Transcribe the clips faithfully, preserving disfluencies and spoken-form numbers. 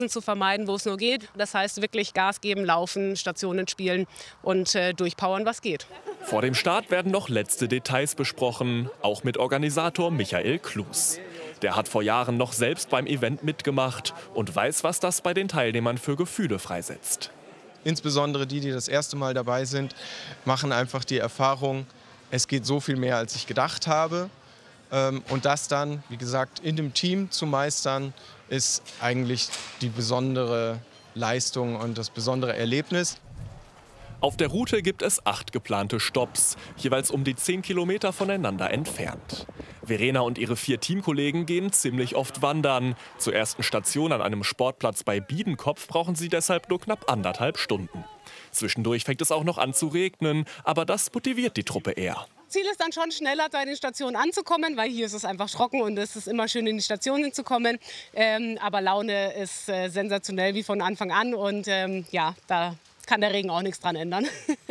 zu vermeiden, wo es nur geht. Das heißt wirklich Gas geben, laufen, Stationen spielen und äh, durchpowern, was geht. Vor dem Start werden noch letzte Details besprochen, auch mit Organisator Michael Klus. Der hat vor Jahren noch selbst beim Event mitgemacht und weiß, was das bei den Teilnehmern für Gefühle freisetzt. Insbesondere die, die das erste Mal dabei sind, machen einfach die Erfahrung, es geht so viel mehr, als ich gedacht habe. Und das dann, wie gesagt, in dem Team zu meistern, ist eigentlich die besondere Leistung und das besondere Erlebnis. Auf der Route gibt es acht geplante Stopps, jeweils um die zehn Kilometer voneinander entfernt. Verena und ihre vier Teamkollegen gehen ziemlich oft wandern. Zur ersten Station an einem Sportplatz bei Biedenkopf brauchen sie deshalb nur knapp anderthalb Stunden. Zwischendurch fängt es auch noch an zu regnen, aber das motiviert die Truppe eher. Ziel ist dann schon schneller bei den Stationen anzukommen, weil hier ist es einfach trocken und es ist immer schön in die Stationen zu kommen. Ähm, aber Laune ist äh, sensationell wie von Anfang an und ähm, ja, da kann der Regen auch nichts dran ändern.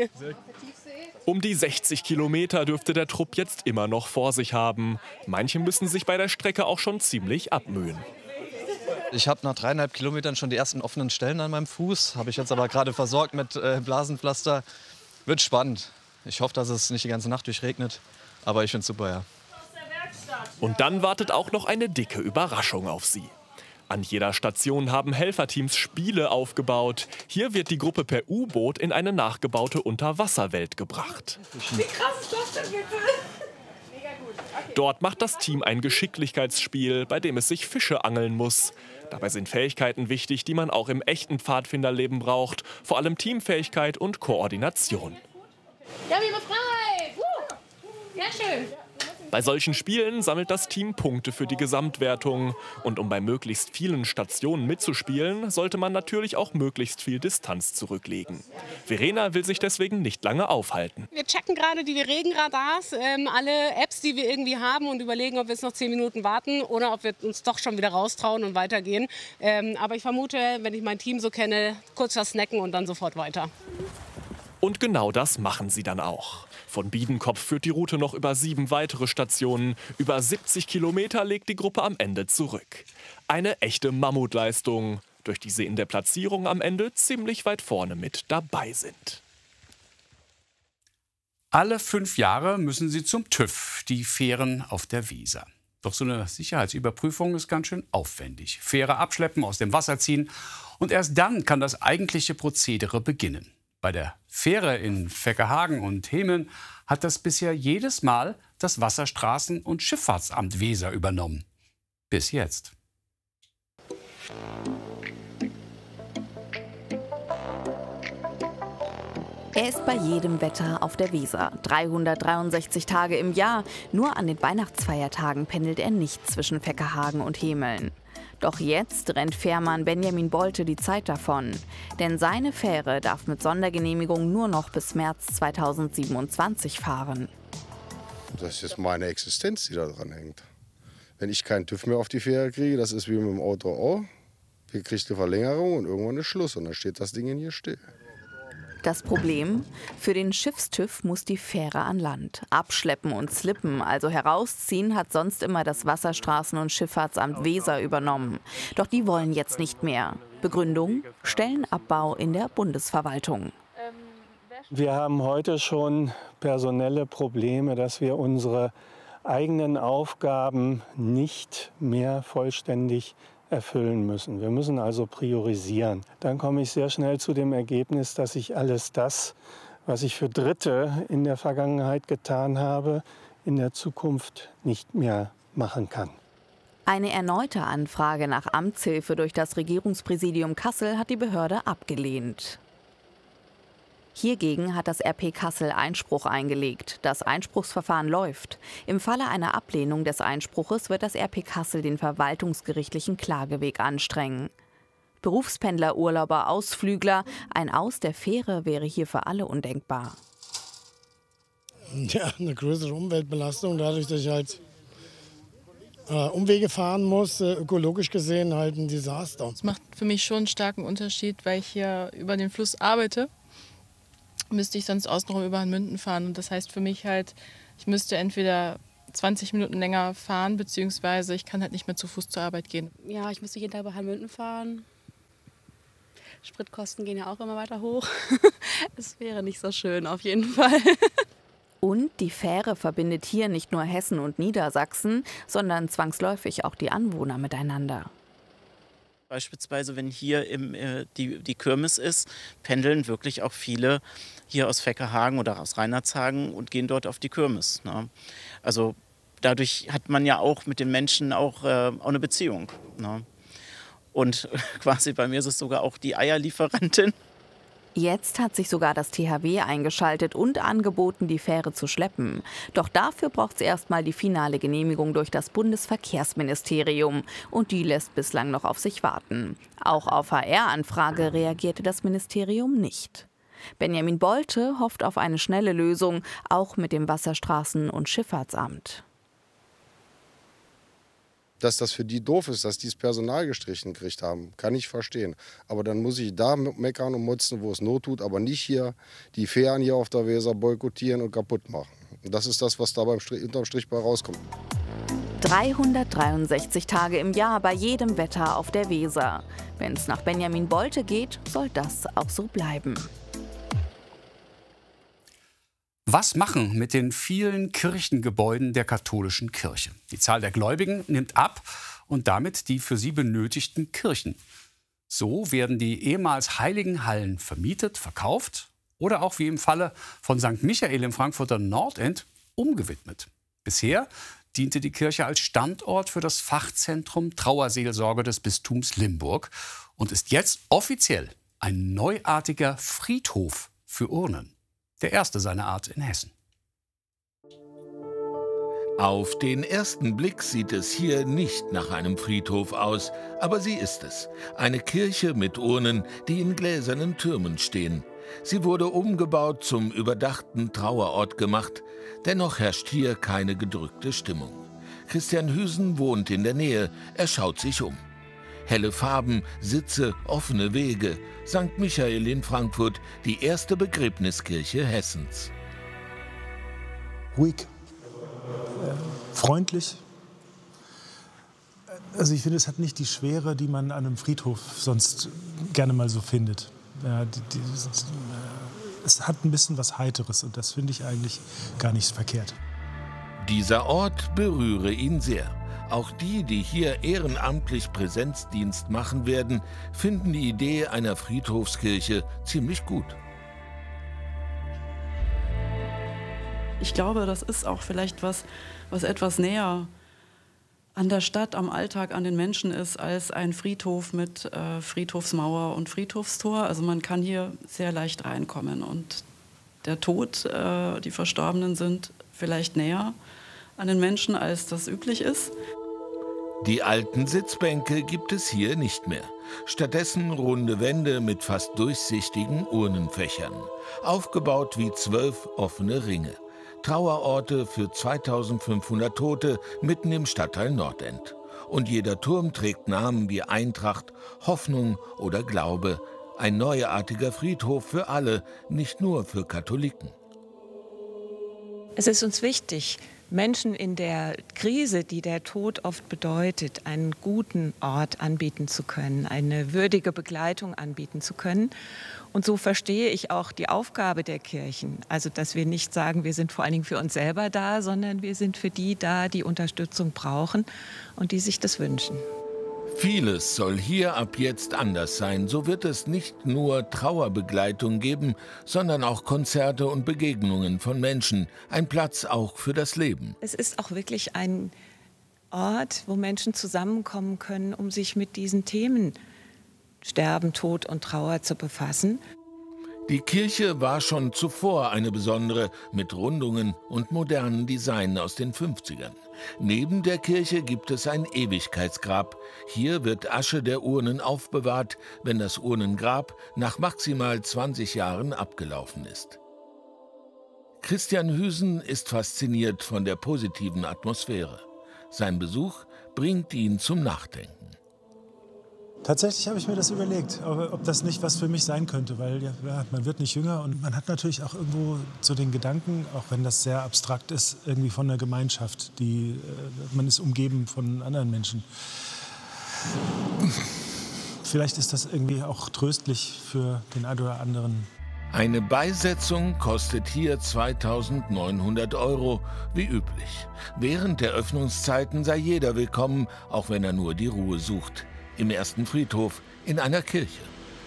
Um die sechzig Kilometer dürfte der Trupp jetzt immer noch vor sich haben. Manche müssen sich bei der Strecke auch schon ziemlich abmühen. Ich habe nach dreieinhalb Kilometern schon die ersten offenen Stellen an meinem Fuß. Habe ich jetzt aber gerade versorgt mit äh, Blasenpflaster. Wird spannend. Ich hoffe, dass es nicht die ganze Nacht durchregnet. Aber ich finde es super, ja. Und dann wartet auch noch eine dicke Überraschung auf sie. An jeder Station haben Helferteams Spiele aufgebaut. Hier wird die Gruppe per U-Boot in eine nachgebaute Unterwasserwelt gebracht. Wie krass ist das denn bitte? Mega gut. Okay. Dort macht das Team ein Geschicklichkeitsspiel, bei dem es sich Fische angeln muss. Dabei sind Fähigkeiten wichtig, die man auch im echten Pfadfinderleben braucht. Vor allem Teamfähigkeit und Koordination. Ja, wir befreit! Uh. Ja, schön. Bei solchen Spielen sammelt das Team Punkte für die Gesamtwertung. Und um bei möglichst vielen Stationen mitzuspielen, sollte man natürlich auch möglichst viel Distanz zurücklegen. Verena will sich deswegen nicht lange aufhalten. Wir checken gerade die Regenradars, ähm, alle Apps, die wir irgendwie haben und überlegen, ob wir jetzt noch zehn Minuten warten oder ob wir uns doch schon wieder raustrauen und weitergehen. Ähm, aber ich vermute, wenn ich mein Team so kenne, kurz was snacken und dann sofort weiter. Und genau das machen sie dann auch. Von Biedenkopf führt die Route noch über sieben weitere Stationen. Über siebzig Kilometer legt die Gruppe am Ende zurück. Eine echte Mammutleistung, durch die sie in der Platzierung am Ende ziemlich weit vorne mit dabei sind. Alle fünf Jahre müssen sie zum TÜV, die Fähren auf der Weser. Doch so eine Sicherheitsüberprüfung ist ganz schön aufwendig. Fähre abschleppen, aus dem Wasser ziehen und erst dann kann das eigentliche Prozedere beginnen. Bei der Fähre in Veckehagen und Hemeln hat das bisher jedes Mal das Wasserstraßen- und Schifffahrtsamt Weser übernommen. Bis jetzt. Er ist bei jedem Wetter auf der Weser. dreihundertdreiundsechzig Tage im Jahr. Nur an den Weihnachtsfeiertagen pendelt er nicht zwischen Veckehagen und Hemeln. Doch jetzt rennt Fährmann Benjamin Bolte die Zeit davon. Denn seine Fähre darf mit Sondergenehmigung nur noch bis März zweitausendsiebenundzwanzig fahren. Das ist meine Existenz, die da dran hängt. Wenn ich keinen TÜV mehr auf die Fähre kriege, das ist wie mit dem Auto auch. Wir kriegen eine Verlängerung und irgendwann ist Schluss und dann steht das Ding hier still. Das Problem? Für den Schiffstüv muss die Fähre an Land. Abschleppen und slippen, also herausziehen, hat sonst immer das Wasserstraßen- und Schifffahrtsamt Weser übernommen. Doch die wollen jetzt nicht mehr. Begründung? Stellenabbau in der Bundesverwaltung. Wir haben heute schon personelle Probleme, dass wir unsere eigenen Aufgaben nicht mehr vollständig erfüllen müssen. Wir müssen also priorisieren. Dann komme ich sehr schnell zu dem Ergebnis, dass ich alles das, was ich für Dritte in der Vergangenheit getan habe, in der Zukunft nicht mehr machen kann. Eine erneute Anfrage nach Amtshilfe durch das Regierungspräsidium Kassel hat die Behörde abgelehnt. Hiergegen hat das R P Kassel Einspruch eingelegt. Das Einspruchsverfahren läuft. Im Falle einer Ablehnung des Einspruches wird das R P Kassel den verwaltungsgerichtlichen Klageweg anstrengen. Berufspendler, Urlauber, Ausflügler, ein Aus der Fähre wäre hier für alle undenkbar. Ja, eine größere Umweltbelastung, dadurch, dass ich halt äh, Umwege fahren muss, äh, ökologisch gesehen halt ein Desaster. Es macht für mich schon einen starken Unterschied, weil ich hier über den Fluss arbeite. Müsste ich sonst außenrum über Hanmünden fahren. Und das heißt für mich halt, ich müsste entweder zwanzig Minuten länger fahren, beziehungsweise ich kann halt nicht mehr zu Fuß zur Arbeit gehen. Ja, ich müsste jeden Tag über Hanmünden fahren. Spritkosten gehen ja auch immer weiter hoch. Es wäre nicht so schön, auf jeden Fall. Und die Fähre verbindet hier nicht nur Hessen und Niedersachsen, sondern zwangsläufig auch die Anwohner miteinander. Beispielsweise, wenn hier im, äh, die, die Kirmes ist, pendeln wirklich auch viele hier aus Feckerhagen oder aus Reinhardshagen und gehen dort auf die Kirmes. Ne? Also dadurch hat man ja auch mit den Menschen auch, äh, auch eine Beziehung. Ne? Und quasi bei mir ist es sogar auch die Eierlieferantin. Jetzt hat sich sogar das T H W eingeschaltet und angeboten, die Fähre zu schleppen. Doch dafür braucht es erstmal die finale Genehmigung durch das Bundesverkehrsministerium. Und die lässt bislang noch auf sich warten. Auch auf H R-Anfrage reagierte das Ministerium nicht. Benjamin Bolte hofft auf eine schnelle Lösung, auch mit dem Wasserstraßen- und Schifffahrtsamt. Dass das für die doof ist, dass die das Personal gestrichen gekriegt haben, kann ich verstehen. Aber dann muss ich da meckern und motzen, wo es Not tut, aber nicht hier die Fähren hier auf der Weser boykottieren und kaputt machen. Und das ist das, was da beim Strich, unterm Strich bei rauskommt. dreihundertdreiundsechzig Tage im Jahr bei jedem Wetter auf der Weser. Wenn es nach Benjamin Bolte geht, soll das auch so bleiben. Was machen mit den vielen Kirchengebäuden der katholischen Kirche? Die Zahl der Gläubigen nimmt ab und damit die für sie benötigten Kirchen. So werden die ehemals heiligen Hallen vermietet, verkauft oder auch wie im Falle von Sankt Michael im Frankfurter Nordend umgewidmet. Bisher diente die Kirche als Standort für das Fachzentrum Trauerseelsorge des Bistums Limburg und ist jetzt offiziell ein neuartiger Friedhof für Urnen. Der erste seiner Art in Hessen. Auf den ersten Blick sieht es hier nicht nach einem Friedhof aus, aber sie ist es. Eine Kirche mit Urnen, die in gläsernen Türmen stehen. Sie wurde umgebaut zum überdachten Trauerort gemacht. Dennoch herrscht hier keine gedrückte Stimmung. Christian Hüsen wohnt in der Nähe. Er schaut sich um. Helle Farben, Sitze, offene Wege. Sankt Michael in Frankfurt, die erste Begräbniskirche Hessens. Ruhig, äh, freundlich. Also ich finde, es hat nicht die Schwere, die man an einem Friedhof sonst gerne mal so findet. Ja, die, die, es hat ein bisschen was Heiteres und das finde ich eigentlich gar nicht verkehrt. Dieser Ort berühre ihn sehr. Auch die, die hier ehrenamtlich Präsenzdienst machen werden, finden die Idee einer Friedhofskirche ziemlich gut. Ich glaube, das ist auch vielleicht was, was etwas näher an der Stadt, am Alltag, an den Menschen ist, als ein Friedhof mit äh, Friedhofsmauer und Friedhofstor. Also man kann hier sehr leicht reinkommen und der Tod, äh, die Verstorbenen sind vielleicht näher an den Menschen, als das üblich ist. Die alten Sitzbänke gibt es hier nicht mehr. Stattdessen runde Wände mit fast durchsichtigen Urnenfächern. Aufgebaut wie zwölf offene Ringe. Trauerorte für zweitausendfünfhundert Tote mitten im Stadtteil Nordend. Und jeder Turm trägt Namen wie Eintracht, Hoffnung oder Glaube. Ein neuartiger Friedhof für alle, nicht nur für Katholiken. Es ist uns wichtig, Menschen in der Krise, die der Tod oft bedeutet, einen guten Ort anbieten zu können, eine würdige Begleitung anbieten zu können. Und so verstehe ich auch die Aufgabe der Kirchen. Also, dass wir nicht sagen, wir sind vor allen Dingen für uns selber da, sondern wir sind für die da, die Unterstützung brauchen und die sich das wünschen. Vieles soll hier ab jetzt anders sein. So wird es nicht nur Trauerbegleitung geben, sondern auch Konzerte und Begegnungen von Menschen. Ein Platz auch für das Leben. Es ist auch wirklich ein Ort, wo Menschen zusammenkommen können, um sich mit diesen Themen Sterben, Tod und Trauer zu befassen. Die Kirche war schon zuvor eine besondere, mit Rundungen und modernen Design aus den fünfzigern. Neben der Kirche gibt es ein Ewigkeitsgrab. Hier wird Asche der Urnen aufbewahrt, wenn das Urnengrab nach maximal zwanzig Jahren abgelaufen ist. Christian Hüsen ist fasziniert von der positiven Atmosphäre. Sein Besuch bringt ihn zum Nachdenken. Tatsächlich habe ich mir das überlegt, ob das nicht was für mich sein könnte, weil ja, man wird nicht jünger und man hat natürlich auch irgendwo so den Gedanken, auch wenn das sehr abstrakt ist, irgendwie von einer Gemeinschaft, die, man ist umgeben von anderen Menschen. vielleicht ist das irgendwie auch tröstlich für den einen oder anderen. Eine Beisetzung kostet hier zweitausendneunhundert Euro, wie üblich. Während der Öffnungszeiten sei jeder willkommen, auch wenn er nur die Ruhe sucht. Im ersten Friedhof in einer Kirche.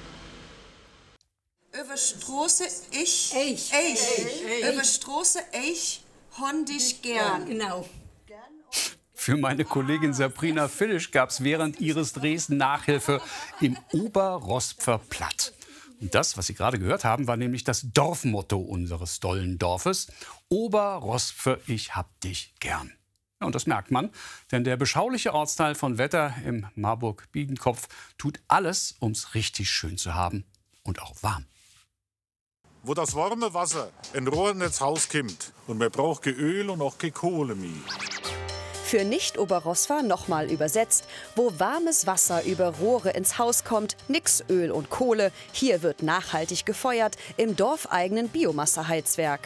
Über Straße ich, ich, ich, über Straße ich, hon dich gern. Genau. Für meine Kollegin Sabrina Filisch gab es während ihres Drehs Nachhilfe im Oberrospfer Platt. Und das, was Sie gerade gehört haben, war nämlich das Dorfmotto unseres tollen Dorfes. Oberrospfe, ich hab dich gern. Ja, und das merkt man, denn der beschauliche Ortsteil von Wetter im Marburg-Biedenkopf tut alles, um es richtig schön zu haben und auch warm. Wo das warme Wasser in Rohren ins Haus kommt und man braucht kein Öl und auch keine Kohle mehr. Für Nicht-Oberrossver nochmal übersetzt, wo warmes Wasser über Rohre ins Haus kommt, nix Öl und Kohle, hier wird nachhaltig gefeuert im dorfeigenen Biomasseheizwerk.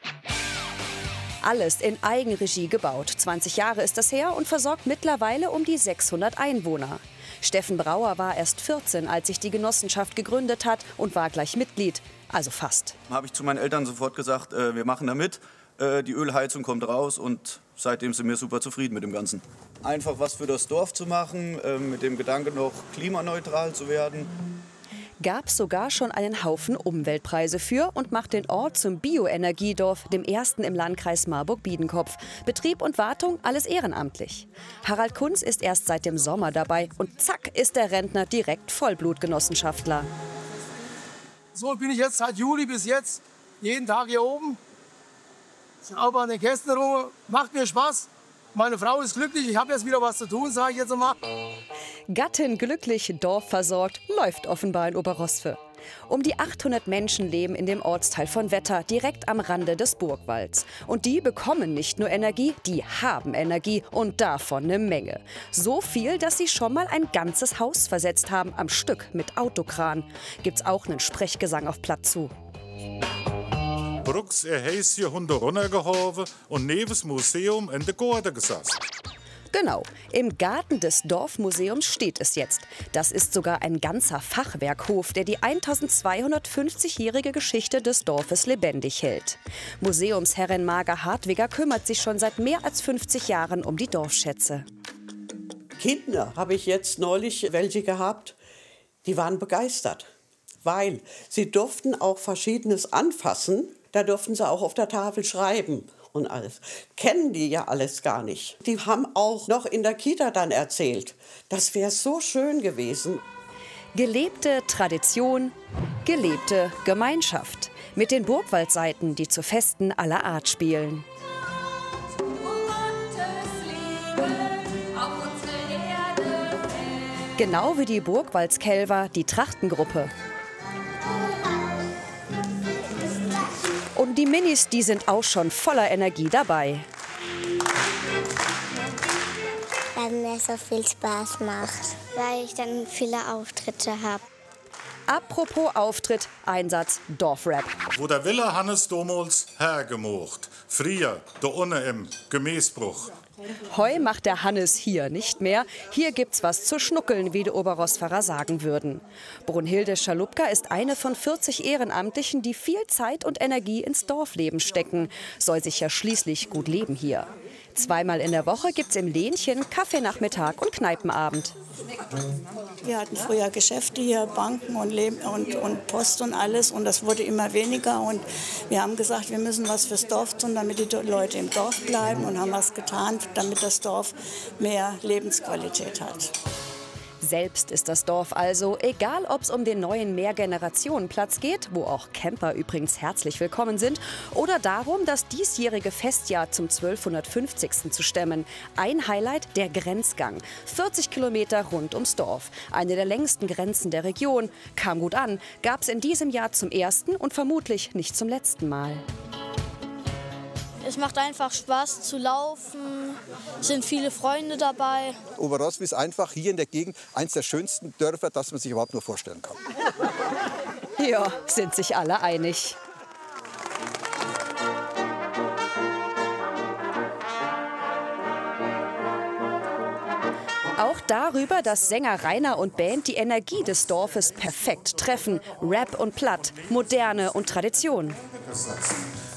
Alles in Eigenregie gebaut. zwanzig Jahre ist das her und versorgt mittlerweile um die sechshundert Einwohner. Steffen Brauer war erst vierzehn, als sich die Genossenschaft gegründet hat und war gleich Mitglied, also fast. Habe ich zu meinen Eltern sofort gesagt, äh, wir machen da mit. Äh, die Ölheizung kommt raus und seitdem sind wir super zufrieden mit dem Ganzen. Einfach was für das Dorf zu machen, äh, mit dem Gedanke noch klimaneutral zu werden. Gab sogar schon einen Haufen Umweltpreise für und macht den Ort zum Bioenergiedorf, dem ersten im Landkreis Marburg-Biedenkopf. Betrieb und Wartung, alles ehrenamtlich. Harald Kunz ist erst seit dem Sommer dabei und zack ist der Rentner direkt Vollblutgenossenschaftler. So bin ich jetzt seit Juli bis jetzt jeden Tag hier oben. Sauber an den Kästenruhe, macht mir Spaß. Meine Frau ist glücklich, ich habe jetzt wieder was zu tun, sage ich jetzt mal. Gattin glücklich, Dorf versorgt, läuft offenbar in Oberrospfe. Um die achthundert Menschen leben in dem Ortsteil von Wetter, direkt am Rande des Burgwalds. Und die bekommen nicht nur Energie, die haben Energie und davon eine Menge. So viel, dass sie schon mal ein ganzes Haus versetzt haben am Stück mit Autokran. Gibt's auch einen Sprechgesang auf Platt zu. Brooks, er heißt hier Hunde runtergehoben und neben das Museum in der Garten gesessen. Genau, im Garten des Dorfmuseums steht es jetzt. Das ist sogar ein ganzer Fachwerkhof, der die eintausendzweihundertfünfzigjährige Geschichte des Dorfes lebendig hält. Museumsherrin Marga Hartwiger kümmert sich schon seit mehr als fünfzig Jahren um die Dorfschätze. Kinder habe ich jetzt neulich welche gehabt, die waren begeistert, weil sie durften auch Verschiedenes anfassen. Da durften sie auch auf der Tafel schreiben und alles. Kennen die ja alles gar nicht. Die haben auch noch in der Kita dann erzählt, das wäre so schön gewesen. Gelebte Tradition, gelebte Gemeinschaft. Mit den Burgwaldseiten, die zu Festen aller Art spielen. Genau wie die Burgwaldskelver, die Trachtengruppe. Und die Minis, die sind auch schon voller Energie dabei. Weil mir so viel Spaß macht, weil ich dann viele Auftritte habe. Apropos Auftritt, Einsatz, Dorfrap. Wo der Wille Hannes damals hergemocht, früher, da unten im Gemäßbruch. Heu macht der Hannes hier nicht mehr. Hier gibt's was zu schnuckeln, wie die Oberrospferer sagen würden. Brunhilde Schalupka ist eine von vierzig Ehrenamtlichen, die viel Zeit und Energie ins Dorfleben stecken. Soll sich ja schließlich gut leben hier. Zweimal in der Woche gibt's im Lähnchen Kaffeenachmittag und Kneipenabend. Wir hatten früher Geschäfte hier, Banken und, Leben und, und Post und alles. Und das wurde immer weniger. Und wir haben gesagt, wir müssen was fürs Dorf tun, damit die Leute im Dorf bleiben. Und haben was getan, damit das Dorf mehr Lebensqualität hat. Selbst ist das Dorf also, egal ob es um den neuen Mehrgenerationenplatz geht, wo auch Camper übrigens herzlich willkommen sind, oder darum, das diesjährige Festjahr zum zwölfhundertfünfzigsten zu stemmen. Ein Highlight, der Grenzgang. vierzig Kilometer rund ums Dorf. Eine der längsten Grenzen der Region. Kam gut an, gab es in diesem Jahr zum ersten und vermutlich nicht zum letzten Mal. Es macht einfach Spaß zu laufen, es sind viele Freunde dabei. Oberrospf ist einfach hier in der Gegend eines der schönsten Dörfer, das man sich überhaupt nur vorstellen kann. Ja, sind sich alle einig. Auch darüber, dass Sänger Rainer und Band die Energie des Dorfes perfekt treffen. Rap und Platt, Moderne und Tradition.